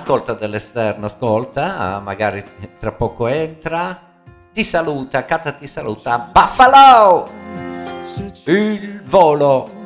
ascolta dall'esterno, ascolta, magari tra poco entra. Ti saluta, Kata ti saluta. Buffalo! Il volo!